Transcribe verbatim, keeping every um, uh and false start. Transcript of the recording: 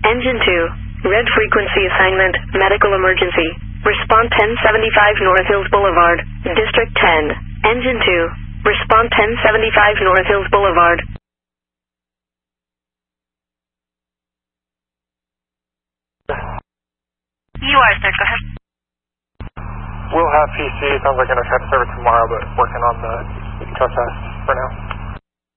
Engine two. Red frequency assignment, medical emergency. Respond ten seventy-five North Hills Boulevard, District ten. Engine two. Respond ten seventy-five North Hills Boulevard. You are, sir. Go ahead. We'll have P C. Sounds like going to try to serve it tomorrow, but working on the process for now.